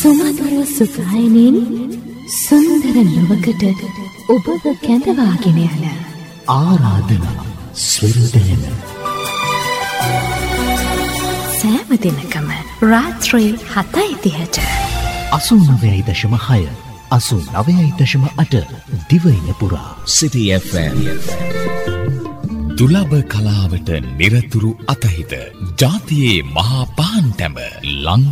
සුමధుර සුගායනින් සුන්දර ලොවකට ඔබව කැඳවාගෙන යන ආරාධනා ස්වරදයන සෑම දිනකම රාත්‍රී 7:30ට 89.6 89.8 දිවයින පුරා City FM දුලබ කලාවට නිරතුරු අතහිත ජාතියේ මහා පාන්ටැම